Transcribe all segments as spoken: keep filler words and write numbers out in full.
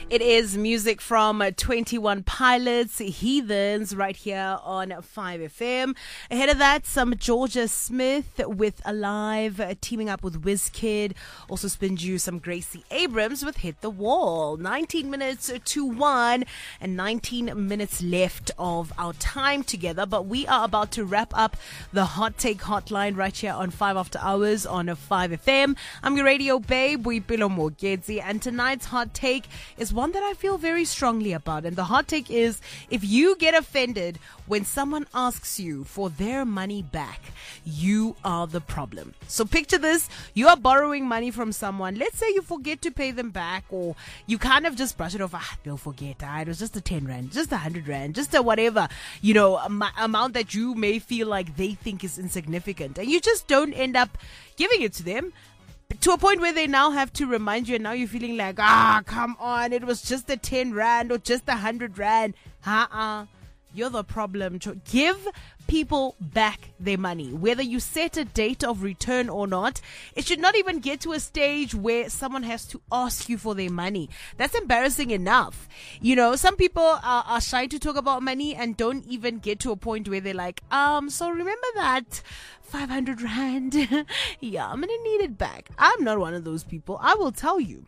It is music from twenty-one Pilots, Heathens, right here on five F M. Ahead of that, some Georgia Smith with Alive, uh, teaming up with WizKid. Also spin you some Gracie Abrams with Hit the Wall. nineteen minutes to one and nineteen minutes left of our time together. But we are about to wrap up the Hot Take Hotline right here on five After Hours on five F M. I'm your radio babe, Boipelo Mogedzi, and tonight's Hot Take is one that I feel very strongly about. And the hot take is, if you get offended when someone asks you for their money back, you are the problem. So picture this: you are borrowing money from someone. Let's say you forget to pay them back, or you kind of just brush it off. Ah, they'll forget. Ah, it was just a ten rand, just a hundred rand, just a whatever, you know, am- amount that you may feel like they think is insignificant. And you just don't end up giving it to them, to a point where they now have to remind you, and now you're feeling like, ah, come on, it was just a ten rand or just a hundred rand. Uh-uh. You're the problem. Give people back their money. Whether you set a date of return or not, it should not even get to a stage where someone has to ask you for their money. That's embarrassing enough. You know, some people are, are shy to talk about money and don't even get to a point where they're like, um, so remember that five hundred rand? Yeah, I'm going to need it back. I'm not one of those people. I will tell you.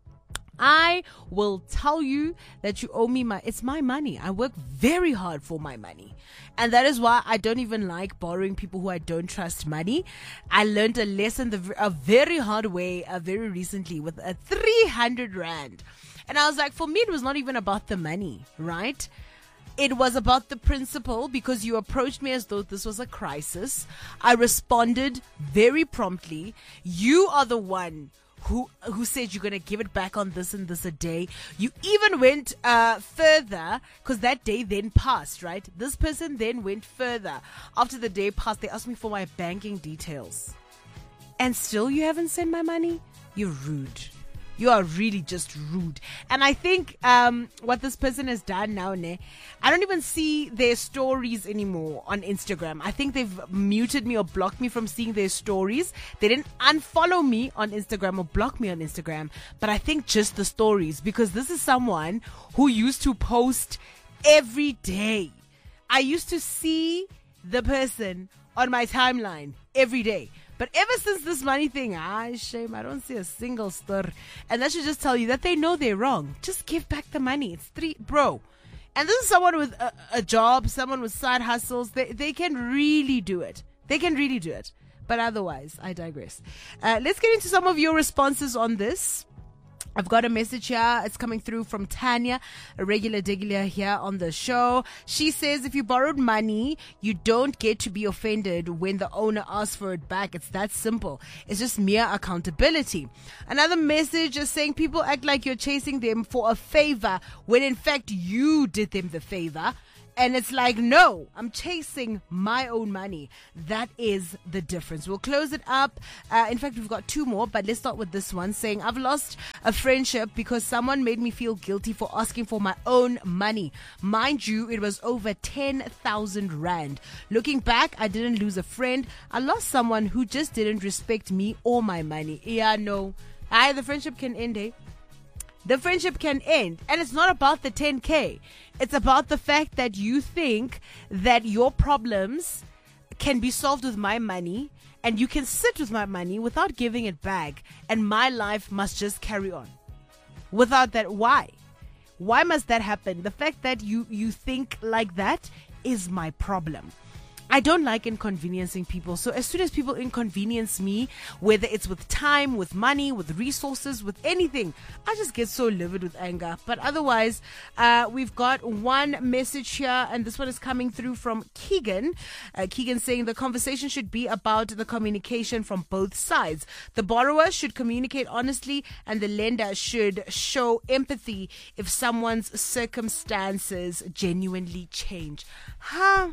I will tell you that you owe me my, it's my money. I work very hard for my money. And that is why I don't even like borrowing people who I don't trust money. I learned a lesson the, a very hard way uh, very recently with a three hundred rand. And I was like, for me, it was not even about the money, right? It was about the principle, because you approached me as though this was a crisis. I responded very promptly. You are the one who who said you're going to give it back on this and this a day. You even went uh, further, because that day then passed, right? This person then went further. After the day passed, they asked me for my banking details. And still you haven't sent my money? You're rude. You are really just rude. And I think um, what this person has done now, ne, I don't even see their stories anymore on Instagram. I think they've muted me or blocked me from seeing their stories. They didn't unfollow me on Instagram or block me on Instagram, but I think just the stories, because this is someone who used to post every day. I used to see the person on my timeline every day. But ever since this money thing, ah, shame, I don't see a single stir. And that should just tell you that they know they're wrong. Just give back the money. It's three, bro. And this is someone with a, a job, someone with side hustles. They, they can really do it. They can really do it. But otherwise, I digress. Uh, let's get into some of your responses on this. I've got a message here. It's coming through from Tanya, a regular digger here on the show. She says, if you borrowed money, you don't get to be offended when the owner asks for it back. It's that simple. It's just mere accountability. Another message is saying people act like you're chasing them for a favor when in fact you did them the favor. And it's like, no, I'm chasing my own money. That is the difference. We'll close it up. Uh, in fact, we've got two more, but let's start with this one saying, I've lost a friendship because someone made me feel guilty for asking for my own money. Mind you, it was over ten thousand rand. Looking back, I didn't lose a friend. I lost someone who just didn't respect me or my money. Yeah, no. I, the friendship can end, eh? The friendship can end. And it's not about the ten K. It's about the fact that you think that your problems can be solved with my money, and you can sit with my money without giving it back, and my life must just carry on. Without that, why? Why must that happen? The fact that you, you think like that is my problem. I don't like inconveniencing people. So as soon as people inconvenience me, whether it's with time, with money, with resources, with anything, I just get so livid with anger. But otherwise, uh, we've got one message here, and this one is coming through from Keegan. Uh, Keegan saying the conversation should be about the communication from both sides. The borrower should communicate honestly, and the lender should show empathy if someone's circumstances genuinely change. Huh?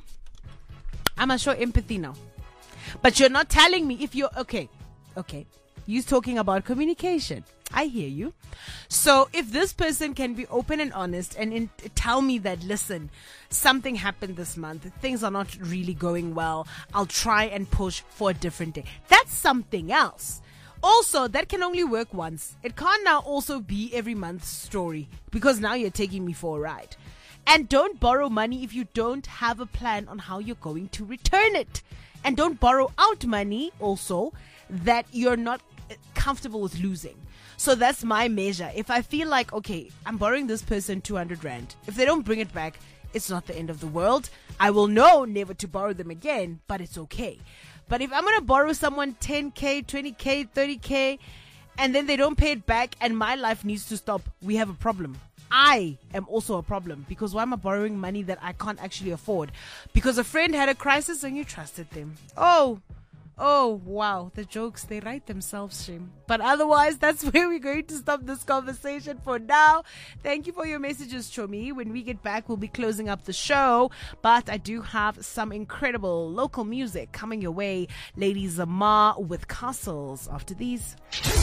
I'm going to show empathy now. But you're not telling me if you're... Okay, okay. You're talking about communication. I hear you. So if this person can be open and honest and in, tell me that, listen, something happened this month, things are not really going well, I'll try and push for a different day. That's something else. Also, that can only work once. It can't now also be every month's story because now you're taking me for a ride. And don't borrow money if you don't have a plan on how you're going to return it. And don't borrow out money also that you're not comfortable with losing. So that's my measure. If I feel like, okay, I'm borrowing this person two hundred rand. If they don't bring it back, it's not the end of the world. I will know never to borrow them again, but it's okay. But if I'm going to borrow someone ten K, twenty K, thirty K, and then they don't pay it back and my life needs to stop, we have a problem. I am also a problem because why am I borrowing money that I can't actually afford? Because a friend had a crisis and you trusted them. Oh, oh, wow. The jokes, they write themselves, shame. But otherwise, that's where we're going to stop this conversation for now. Thank you for your messages, Chomi. When we get back, we'll be closing up the show. But I do have some incredible local music coming your way. Lady Zamar with Castles after these.